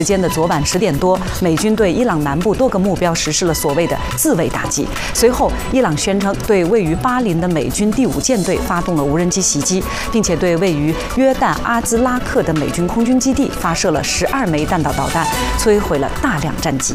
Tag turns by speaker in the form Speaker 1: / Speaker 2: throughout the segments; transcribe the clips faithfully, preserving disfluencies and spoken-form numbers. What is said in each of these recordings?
Speaker 1: 时间的昨晚十点多，美军对伊朗南部多个目标实施了所谓的自卫打击。随后，伊朗宣称对位于巴林的美军第五舰队发动了无人机袭击，并且对位于约旦阿兹拉克的美军空军基地发射了十二枚弹道导弹，摧毁了大量战机。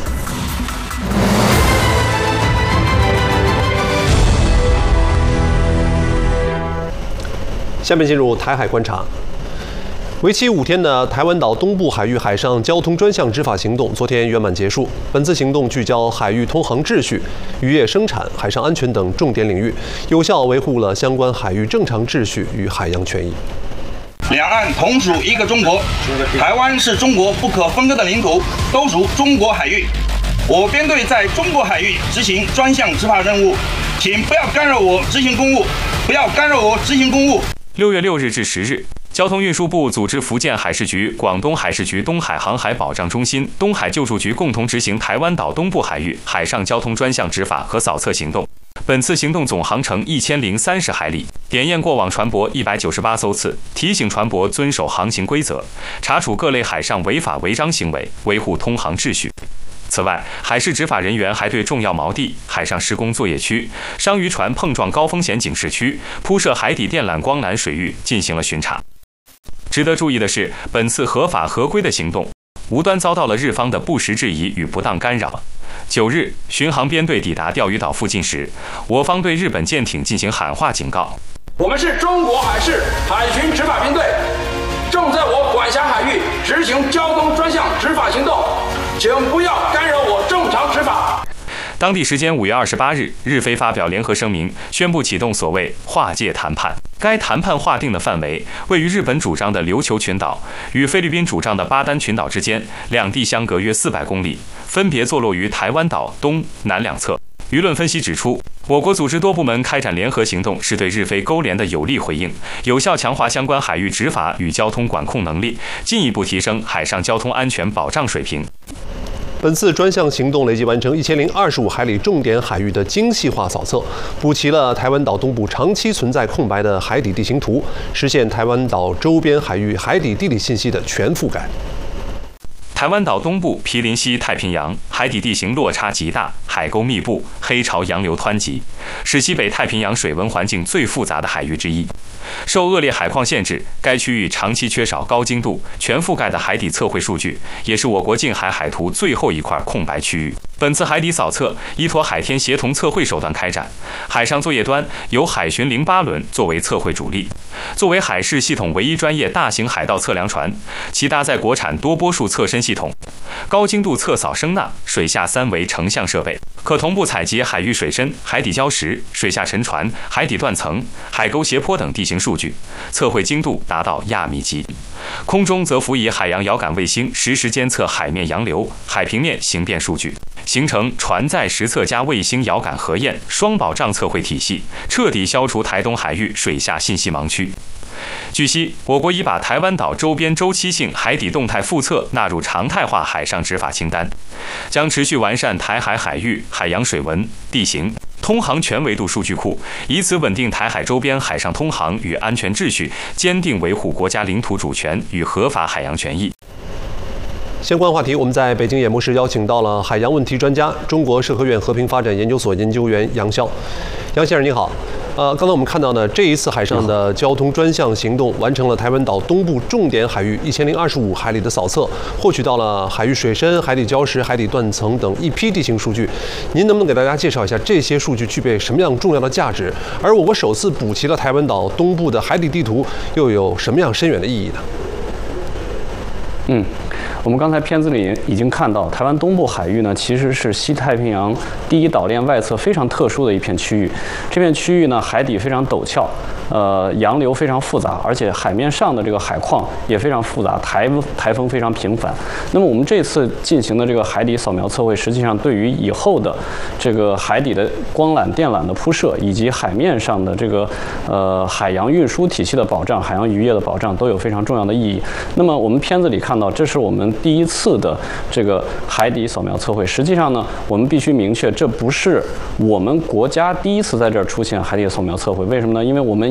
Speaker 2: 下面进入台海观察。为期五天的台湾岛东部海域海上交通专项执法行动昨天圆满结束。本次行动聚焦海域通航秩序、渔业生产、海上安全等重点领域，有效维护了相关海域正常秩序与海洋权益。
Speaker 3: 两岸同属一个中国，台湾是中国不可分割的领土，都属中国海域。我编队在中国海域执行专项执法任务，请不要干扰我执行公务，不要干扰我执行公务。
Speaker 4: 六月六日至十日，交通运输部组织福建海事局、广东海事局东海航海保障中心、东海救助局共同执行台湾岛东部海域海上交通专项执法和扫测行动。本次行动总航程一千零三十海里，点验过往船舶一百九十八艘次，提醒船舶遵守航行规则，查处各类海上违法违章行为，维护通航秩序。 此外，海事执法人员还对重要锚地、海上施工作业区、商渔船碰撞高风险警示区、铺设海底电缆光缆水域进行了巡查。值得注意的是，本次合法合规的行动，无端遭到了日方的不实质疑与不当干扰。九日，巡航编队抵达钓鱼岛附近时，我方对日本舰艇进行喊话警告：“
Speaker 5: 我们是中国海事海巡执法编队，正在我管辖海域执行交通专项执法行动。” 请不要干扰我正常执法。
Speaker 4: 当地时间五月二十八日，日菲发表联合声明，宣布启动所谓划界谈判。该谈判划定的范围位于日本主张的琉球群岛与菲律宾主张的巴丹群岛之间，两地相隔约四百公里，分别坐落于台湾岛东南两侧。舆论分析指出，我国组织多部门开展联合行动，是对日菲勾连的有力回应，有效强化相关海域执法与交通管控能力，进一步提升海上交通安全保障水平。
Speaker 2: 本次专项行动累计完成一千零二十五海里重点海域的精细化扫测，补齐了台湾岛东部长期存在空白的海底地形图，实现台湾岛周边海域海底地理信息的全覆盖。
Speaker 4: 台湾岛东部毗邻西太平洋，海底地形落差极大，海沟密布，黑潮洋流湍急，是西北太平洋水文环境最复杂的海域之一。受恶劣海况限制，该区域长期缺少高精度、全覆盖的海底测绘数据，也是我国近海海图最后一块空白区域。本次海底扫测依托海天协同测绘手段开展，海上作业端由海巡零八轮作为测绘主力。作为海事系统唯一专业大型海盗测量船，其搭载国产多波束侧身系统、高精度测扫声呐、水下三维成像设备，可同步采集海域水深、海底礁石、水下沉船、海底断层、海沟斜坡等地形数据，测绘精度达到亚米级。空中则辅以海洋遥感卫星实时监测海面洋流、海平面形变数据，形成船载实测加卫星遥感核验双保障测绘体系，彻底消除台东海域水下信息盲区。据悉，我国已把台湾岛周边周期性海底动态复测纳入常态化海上执法清单，将持续完善台海海域海洋水文、地形、通航全维度数据库，以此稳定台海周边海上通航与安全秩序，坚定维护国家领土主权与合法海洋权益。
Speaker 2: 相关话题，我们在北京演播室邀请到了海洋问题专家、中国社科院和平发展研究所研究员杨潇。杨先生您好，呃，刚才我们看到呢，这一次海上的交通专项行动完成了台湾岛东部重点海域一千零二十五海里的扫测，获取到了海域水深、海底礁石、海底断层等一批地形数据。您能不能给大家介绍一下这些数据具备什么样重要的价值？而我国首次补齐了台湾岛东部的海底地图，又有什么样深远的意义呢？
Speaker 6: 嗯。我们刚才片子里已经看到，台湾东部海域呢，其实是西太平洋第一岛链外侧非常特殊的一片区域。这片区域呢，海底非常陡峭，呃，洋流非常复杂，而且海面上的这个海况也非常复杂，台台风非常频繁。那么我们这次进行的这个海底扫描测绘，实际上对于以后的这个海底的光缆、电缆的铺设，以及海面上的这个呃海洋运输体系的保障、海洋渔业的保障，都有非常重要的意义。那么我们片子里看到，这是我们第一次的这个海底扫描测绘。实际上呢，我们必须明确，这不是我们国家第一次在这儿出现海底扫描测绘。为什么呢？因为我们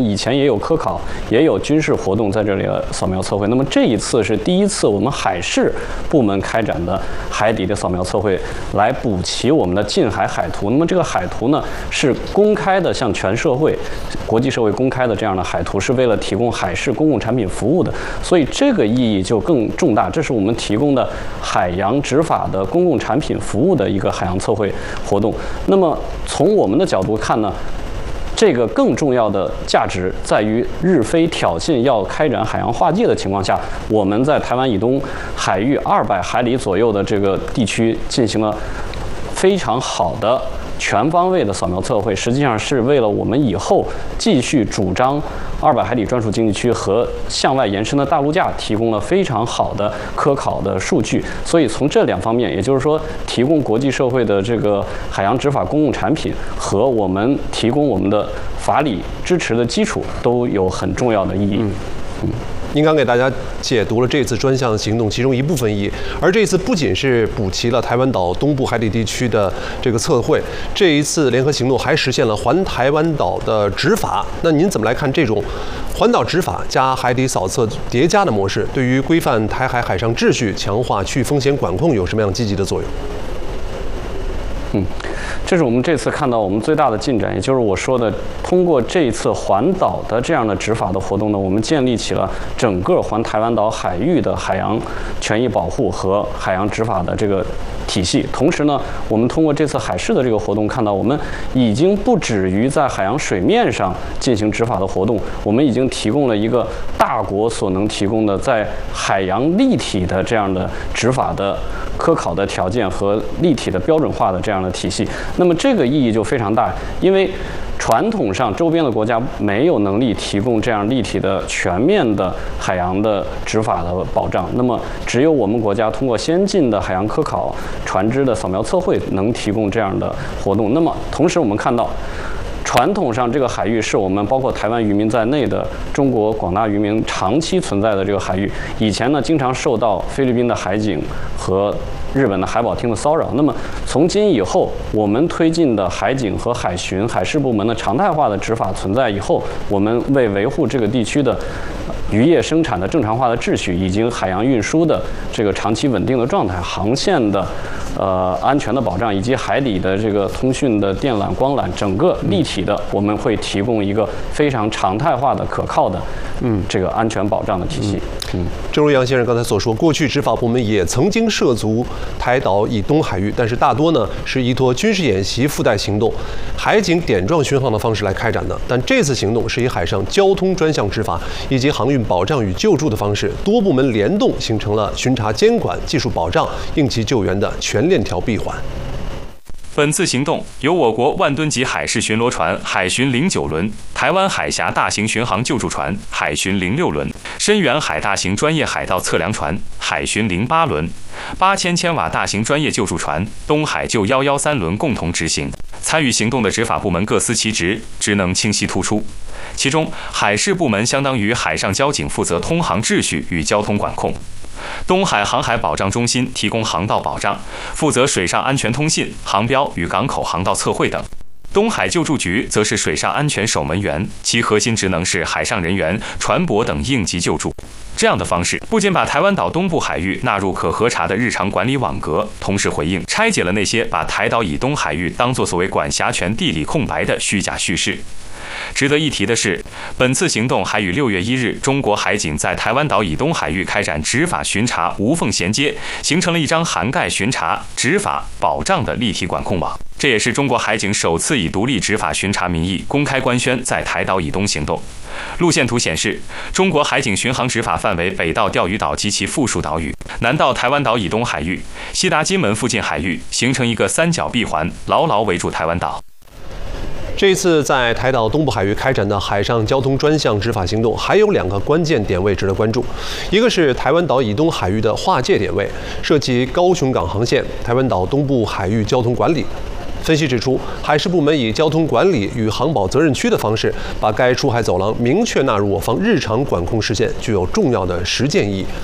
Speaker 6: 以前也有科考，也有军事活动在这里扫描测绘。那么这一次是第一次我们海事部门开展的海底的扫描测绘，来补齐我们的近海海图。那么这个海图呢是公开的，向全社会、国际社会公开的这样的海图，是为了提供海事公共产品服务的。所以这个意义就更重大。这是我们提供的海洋执法的公共产品服务的一个海洋测绘活动。那么从我们的角度看呢，这个更重要的价值在于日非挑衅要开展海洋划界的情况下，我们在台湾以东海域二百海里左右的这个地区进行了非常好的全方位的扫描测绘，实际上是为了我们以后继续主张二百海里专属经济区和向外延伸的大陆架提供了非常好的科考的数据。所以从这两方面，也就是说提供国际社会的这个海洋执法公共产品和我们提供我们的法理支持的基础都有很重要的意义。嗯。
Speaker 2: 您刚给大家解读了这次专项行动其中一部分意义，而这一次不仅是补齐了台湾岛东部海底地区的这个测绘，这一次联合行动还实现了环台湾岛的执法。那您怎么来看这种环岛执法加海底扫测叠加的模式，对于规范台海海上秩序、强化区域风险管控有什么样积极的作用？
Speaker 6: 嗯，这是我们这次看到我们最大的进展，也就是我说的，通过这一次环岛的这样的执法的活动呢，我们建立起了整个环台湾岛海域的海洋权益保护和海洋执法的这个体系。同时呢，我们通过这次海事的这个活动看到，我们已经不止于在海洋水面上进行执法的活动，我们已经提供了一个大国所能提供的在海洋立体的这样的执法的科考的条件和立体的标准化的这样的体系。那么这个意义就非常大，因为传统上周边的国家没有能力提供这样立体的全面的海洋的执法的保障，那么只有我们国家通过先进的海洋科考船只的扫描测绘能提供这样的活动。那么同时我们看到，传统上这个海域是我们包括台湾渔民在内的中国广大渔民长期存在的这个海域，以前呢经常受到菲律宾的海警和日本的海保厅的骚扰。那么从今以后，我们推进的海警和海巡、海事部门的常态化的执法存在以后，我们为维护这个地区的渔业生产的正常化的秩序，以及海洋运输的这个长期稳定的状态、航线的呃安全的保障，以及海底的这个通讯的电缆、光缆，整个立体的，我们会提供一个非常常态化的、可靠的嗯这个安全保障的体系。嗯，
Speaker 2: 正如杨先生刚才所说，过去执法部门也曾经涉足台岛以东海域，但是大多呢是依托军事演习附带行动、海警点状巡航的方式来开展的。但这次行动是以海上交通专项执法以及航运保障与救助的方式，多部门联动，形成了巡查监管、技术保障、应急救援的全链条闭环。
Speaker 4: 本次行动由我国万吨级海事巡逻船海巡零九轮、台湾海峡大型巡航救助船海巡零六轮、深远海大型专业海盗测量船海巡零八轮、八千千瓦大型专业救助船东海救一一三轮共同执行。参与行动的执法部门各司其职，职能清晰突出。其中，海事部门相当于海上交警，负责通航秩序与交通管控。东海航海保障中心提供航道保障，负责水上安全通信、航标与港口航道测绘等。东海救助局则是水上安全守门员，其核心职能是海上人员、船舶等应急救助。这样的方式不仅把台湾岛东部海域纳入可核查的日常管理网格，同时回应拆解了那些把台岛以东海域当作所谓管辖权地理空白的虚假叙事。值得一提的是，本次行动还与六月一日中国海警在台湾岛以东海域开展执法巡查无缝衔接，形成了一张涵盖巡查、执法、保障的立体管控网。这也是中国海警首次以独立执法巡查名义公开官宣在台岛以东行动。路线图显示，中国海警巡航执法范围北到钓鱼岛及其附属岛屿，南到台湾岛以东海域，西达金门附近海域，形成一个三角闭环，牢牢围住台湾岛。
Speaker 2: 这一次在台岛东部海域开展的海上交通专项执法行动，还有两个关键点位值得关注。一个是台湾岛以东海域的划界点位，涉及高雄港航线、台湾岛东部海域交通管理。分析指出，海事部门以交通管理与航保责任区的方式，把该出海走廊明确纳入我方日常管控视线，具有重要的实践意义。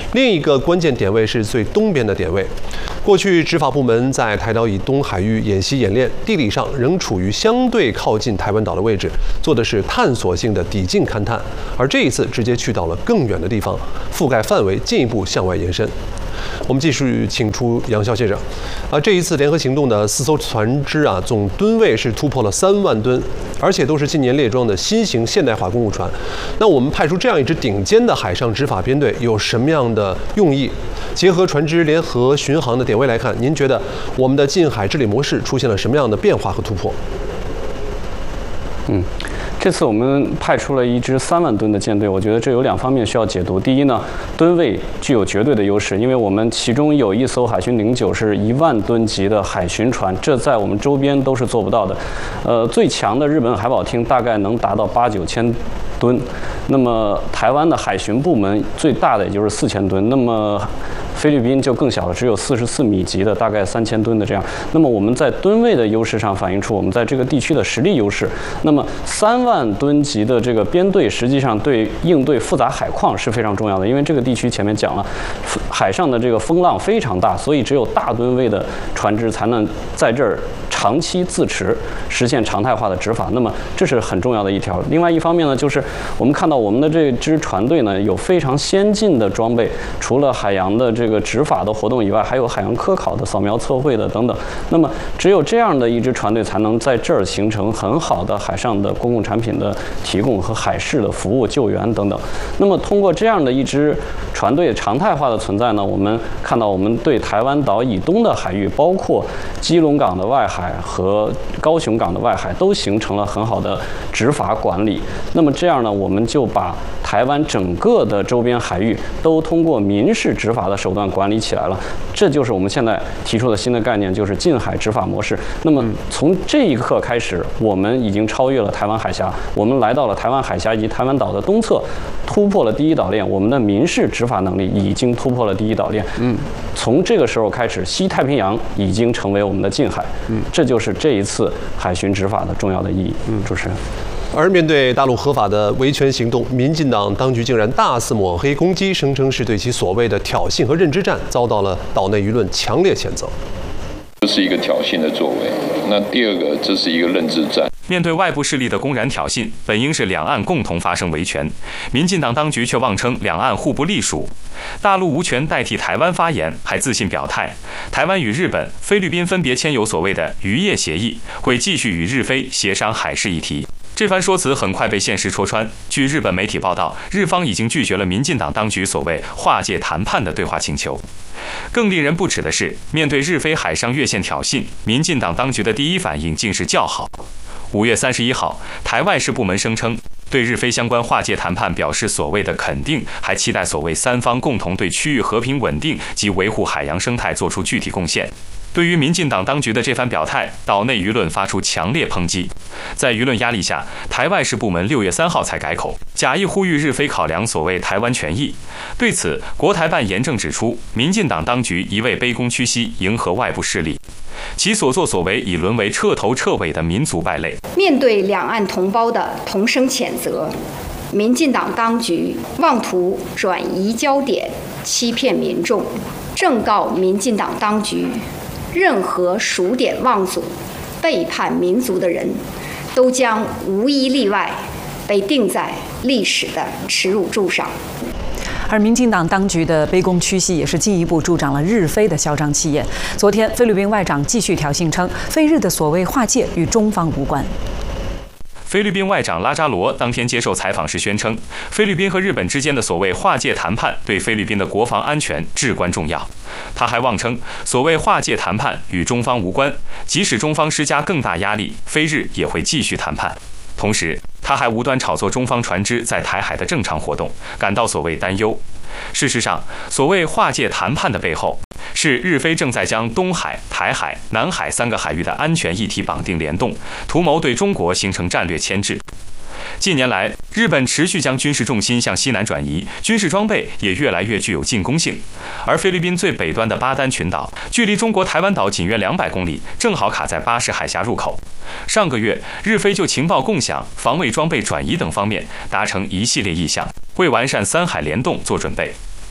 Speaker 2: 另一个关键点位是最东边的点位。过去执法部门在台岛以东海域演习演练，地理上仍处于相对靠近台湾岛的位置，做的是探索性的抵近勘探。而这一次直接去到了更远的地方，覆盖范围进一步向外延伸。我们继续请出杨潇先生。啊，这一次联合行动的四艘船只啊，总吨位是突破了三万吨，而且都是近年列装的新型现代化公务船。那我们派出这样一支顶尖的海上执法编队，有什么样的用意？结合船只联合巡航的点位来看，您觉得我们的近海治理模式出现了什么样的变化和突破？
Speaker 6: 嗯。这次我们派出了一支三万吨的舰队，我觉得这有两方面需要解读。第一呢，吨位具有绝对的优势，因为我们其中有一艘海巡零九是一万吨级的海巡船，这在我们周边都是做不到的。呃，最强的日本海保厅大概能达到八九千吨，那么台湾的海巡部门最大的也就是四千吨，那么菲律宾就更小了，只有四十四米级的，大概三千吨的这样。那么我们在吨位的优势上反映出我们在这个地区的实力优势。那么三万吨级的这个编队，实际上对应对复杂海况是非常重要的，因为这个地区前面讲了，海上的这个风浪非常大，所以只有大吨位的船只才能在这儿长期自持，实现常态化的执法。那么这是很重要的一条。另外一方面呢，就是我们看到我们的这支船队呢有非常先进的装备，除了海洋的这个执法的活动以外，还有海洋科考的、扫描测绘的等等。那么只有这样的一支船队，才能在这儿形成很好的海上的公共产品的提供和海事的服务、救援等等。那么通过这样的一支船队常态化的存在呢，我们看到我们对台湾岛以东的海域，包括基隆港的外海和高雄港的外海，都形成了很好的执法管理。那么这样呢，我们就把台湾整个的周边海域都通过民事执法的手段管理起来了。这就是我们现在提出的新的概念，就是近海执法模式。那么从这一刻开始，我们已经超越了台湾海峡，我们来到了台湾海峡以及台湾岛的东侧，突破了第一岛链。我们的民事执法能力已经突破了第一岛链。嗯，从这个时候开始，西太平洋已经成为我们的近海。嗯，这就是这一次海巡执法的重要的意义。嗯，主持人。
Speaker 2: 而面对大陆合法的维权行动，民进党当局竟然大肆抹黑攻击，声称是对其所谓的挑衅和认知战，遭到了岛内舆论强烈谴责。
Speaker 7: 这是一个挑衅的作为。那第二个，这是一个认知战。
Speaker 4: 面对外部势力的公然挑衅，本应是两岸共同发生维权，民进党当局却妄称两岸互不隶属。大陆无权代替台湾发言，还自信表态，台湾与日本、菲律宾分别签有所谓的渔业协议，会继续与日菲协商海事议题。这番说辞很快被现实戳穿。据日本媒体报道，日方已经拒绝了民进党当局所谓划界谈判的对话请求。更令人不齿的是，面对日菲海上越线挑衅，民进党当局的第一反应竟是叫好。五月三十一号，台外事部门声称，对日菲相关划界谈判表示所谓的肯定，还期待所谓三方共同对区域和平稳定及维护海洋生态做出具体贡献。对于民进党当局的这番表态，岛内舆论发出强烈抨击。在舆论压力下，台外事部门六月三号才改口，假意呼吁日菲考量所谓台湾权益。对此，国台办严正指出，民进党当局一味卑躬屈膝，迎合外部势力，其所作所为已沦为彻头彻尾的民族败类。
Speaker 8: 面对两岸同胞的同声谴责，民进党当局妄图转移焦点，欺骗民众，正告民进党当局，任何数典忘祖、背叛民族的人，都将无一例外被钉在历史的耻辱柱上。
Speaker 1: 而民进党当局的卑躬屈膝，也是进一步助长了日菲的嚣张气焰。昨天，菲律宾外长继续挑衅称，菲日的所谓划界与中方无关。
Speaker 4: 菲律宾外长拉扎罗当天接受采访时宣称，菲律宾和日本之间的所谓划界谈判对菲律宾的国防安全至关重要。他还妄称，所谓划界谈判与中方无关，即使中方施加更大压力，菲日也会继续谈判。同时，他还无端炒作中方船只在台海的正常活动，感到所谓担忧。事实上，所谓划界谈判的背后，是日菲正在将东海、台海、南海三个海域的安全议题绑定联动，图谋对中国形成战略牵制。近年来，日本持续将军事重心向西南转移，军事装备也越来越具有进攻性。而菲律宾最北端的巴丹群岛，距离中国台湾岛仅约两百公里，正好卡在巴士海峡入口。上个月，日菲就情报共享、防卫装备转移等方面达成一系列意向，为完善三海联动做准备。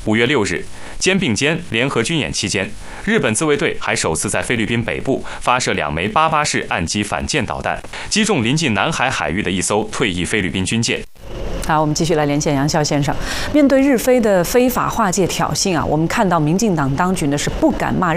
Speaker 4: 五月六日，肩并肩联合军演期间，日本自卫队还首次在菲律宾北部发射两枚八八式岸基反舰导弹，击中临近南海海域的一艘退役菲律宾军舰。
Speaker 1: 好，我们继续来连线杨孝先生。面对日菲的非法划界挑衅啊，我们看到民进党当局呢是不敢骂